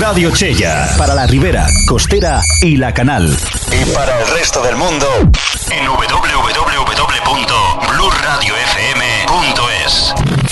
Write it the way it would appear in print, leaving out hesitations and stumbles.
Radio Chella, para la Ribera, Costera y La Canal. Y para el resto del mundo, en www